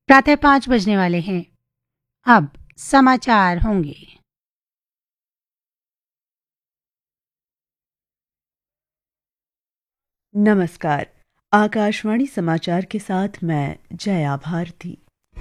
प्रातः 5 बजने वाले हैं। अब समाचार होंगे। नमस्कार। आकाशवाणी समाचार के साथ मैं जया भारती।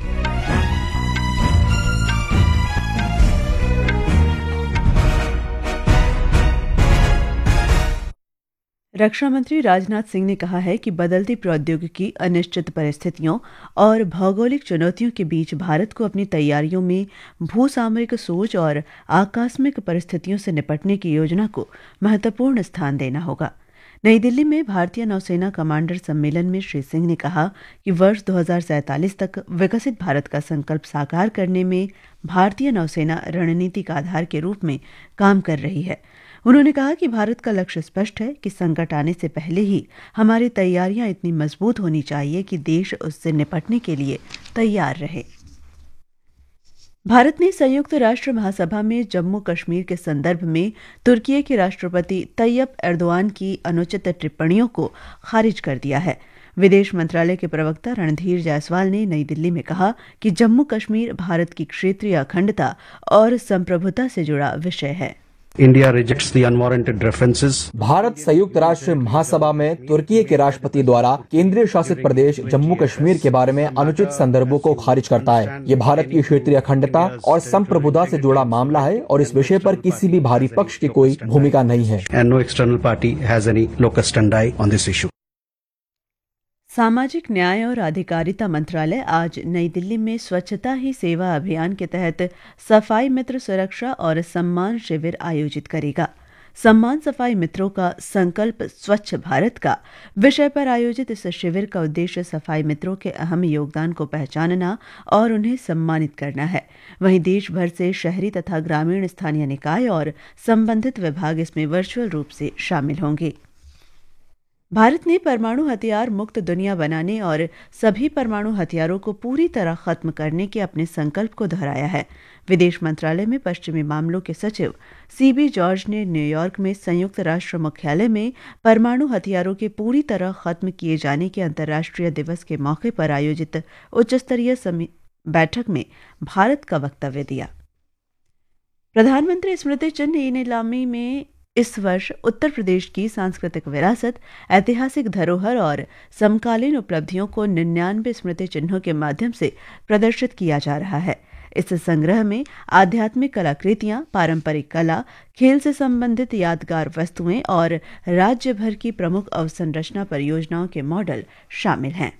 रक्षा मंत्री राजनाथ सिंह ने कहा है कि बदलती प्रौद्योगिकी, अनिश्चित परिस्थितियों और भौगोलिक चुनौतियों के बीच भारत को अपनी तैयारियों में भूसामरिक सोच और आकस्मिक परिस्थितियों से निपटने की योजना को महत्वपूर्ण स्थान देना होगा। नई दिल्ली में भारतीय नौसेना कमांडर सम्मेलन में श्री सिंह ने कहा कि वर्ष 2047 तक विकसित भारत का संकल्प साकार करने में भारतीय नौसेना रणनीतिक आधार के रूप में काम कर रही है। उन्होंने कहा कि भारत का लक्ष्य स्पष्ट है कि संकट आने से पहले ही हमारी तैयारियां इतनी मजबूत होनी चाहिए कि देश उससे निपटने के लिए तैयार रहे। भारत ने संयुक्त राष्ट्र महासभा में जम्मू कश्मीर के संदर्भ में तुर्की के राष्ट्रपति तैयब एर्दोआन की अनुचित टिप्पणियों को खारिज कर दिया है। विदेश मंत्रालय के प्रवक्ता रणधीर जायसवाल ने नई दिल्ली में कहा कि जम्मू कश्मीर भारत की क्षेत्रीय अखंडता और संप्रभुता से जुड़ा विषय है। India rejects the unwarranted references. Bharat संयुक्त राष्ट्र महासभा में तुर्की के राष्ट्रपति द्वारा केंद्रीय शासित प्रदेश जम्मू कश्मीर के बारे में अनुचित संदर्भों को खारिज करता है। ये भारत की क्षेत्रीय अखंडता और संप्रभुता से जुड़ा मामला है और इस विषय पर किसी भी बाहरी पक्ष की कोई भूमिका नहीं है। And no external party has any locus standi on this issue. सामाजिक न्याय और अधिकारिता मंत्रालय आज नई दिल्ली में स्वच्छता ही सेवा अभियान के तहत सफाई मित्र सुरक्षा और सम्मान शिविर आयोजित करेगा। सम्मान सफाई मित्रों का संकल्प स्वच्छ भारत का विषय पर आयोजित इस शिविर का उद्देश्य सफाई मित्रों के अहम योगदान को पहचानना और उन्हें सम्मानित करना है। वहीं देश भर से शहरी तथा ग्रामीण स्थानीय निकाय और संबंधित विभाग इसमें वर्चुअल रूप से शामिल होंगे। भारत ने परमाणु हथियार मुक्त दुनिया बनाने और सभी परमाणु हथियारों को पूरी तरह खत्म करने के अपने संकल्प को दोहराया है। विदेश मंत्रालय में पश्चिमी मामलों के सचिव सीबी जॉर्ज ने न्यूयॉर्क में संयुक्त राष्ट्र मुख्यालय में परमाणु हथियारों के पूरी तरह खत्म किए जाने के अंतर्राष्ट्रीय दिवस के मौके पर आयोजित उच्चस्तरीय बैठक में भारत का वक्तव्य दिया। प्रधानमंत्री स्मृति चिन्ह ई नीलामी में इस वर्ष उत्तर प्रदेश की सांस्कृतिक विरासत, ऐतिहासिक धरोहर और समकालीन उपलब्धियों को 99 स्मृति चिन्हों के माध्यम से प्रदर्शित किया जा रहा है। इस संग्रह में आध्यात्मिक कलाकृतियां, पारंपरिक कला, खेल से संबंधित यादगार वस्तुएं और राज्य भर की प्रमुख अवसंरचना परियोजनाओं के मॉडल शामिल हैं।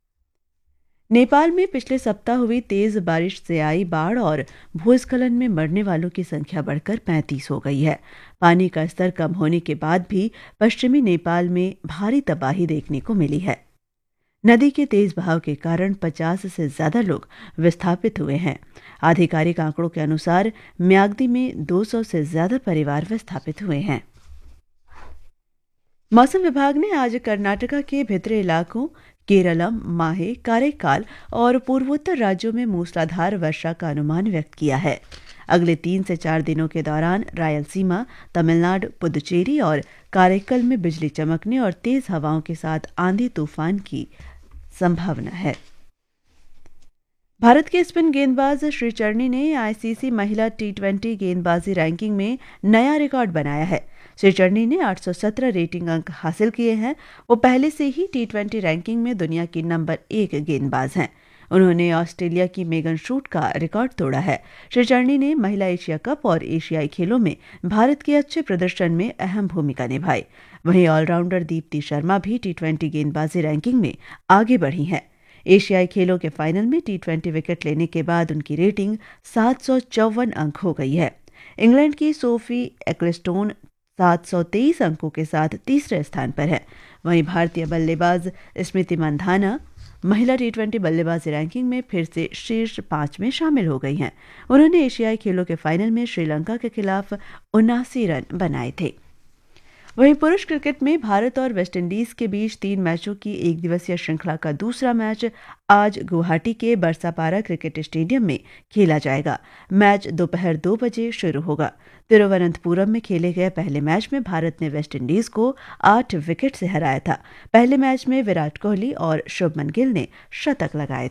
नेपाल में पिछले सप्ताह हुई तेज बारिश से आई बाढ़ और भूस्खलन में मरने वालों की संख्या बढ़कर 35 हो गई है। पानी का स्तर कम होने के बाद भी पश्चिमी नेपाल में भारी तबाही देखने को मिली है। नदी के तेज बहाव के कारण 50 से ज्यादा लोग विस्थापित हुए हैं। आधिकारिक आंकड़ों के अनुसार म्याग्दी में 200 से ज्यादा परिवार विस्थापित हुए हैं। मौसम विभाग ने आज कर्नाटका के भितरे इलाकों केरलम, माहे, कारेकाल और पूर्वोत्तर राज्यों में मूसलाधार वर्षा का अनुमान व्यक्त किया है। अगले 3 से 4 दिनों के दौरान रायलसीमा, तमिलनाडु, पुदुचेरी और कारेकल में बिजली चमकने और तेज हवाओं के साथ आंधी तूफान की संभावना है। भारत के स्पिन गेंदबाज श्रीचरणी ने आईसीसी महिला टी20 गेंदबाजी रैंकिंग में नया रिकॉर्ड बनाया है। श्रीचरणी ने 817 रेटिंग अंक हासिल किए हैं। वो पहले से ही टी20 रैंकिंग में दुनिया की नंबर 1 गेंदबाज हैं। उन्होंने ऑस्ट्रेलिया की मेगन शूट का रिकॉर्ड तोड़ा है। श्रीचरणी ने महिला एशिया कप और एशियाई खेलों में भारत के अच्छे प्रदर्शन में अहम भूमिका निभाई। वहीं ऑलराउंडर दीप्ति शर्मा भी टी20 गेंदबाजी रैंकिंग में आगे बढ़ी हैं। एशियाई खेलों के फाइनल में टी20 विकेट लेने के बाद उनकी रेटिंग 754 अंक हो गई है। इंग्लैंड की सोफी एक्लेस्टोन 723 अंकों के साथ तीसरे स्थान पर है। वहीं भारतीय बल्लेबाज स्मृति मंधाना महिला टी20 बल्लेबाजी रैंकिंग में फिर से शीर्ष 5 में शामिल हो गई हैं। उन्होंने एशियाई खेलों के फाइनल में श्रीलंका के खिलाफ 79 रन बनाए थे। वहीं पुरुष क्रिकेट में भारत और वेस्टइंडीज के बीच 3 मैचों की एक दिवसीय श्रृंखला का दूसरा मैच आज गुवाहाटी के बरसापारा क्रिकेट स्टेडियम में खेला जाएगा। मैच दोपहर 2 बजे शुरू होगा। तिरुवनंतपुरम में खेले गए पहले मैच में भारत ने वेस्टइंडीज को 8 विकेट से हराया था। पहले मैच में विराट कोहली और शुभमन गिल ने शतक लगाए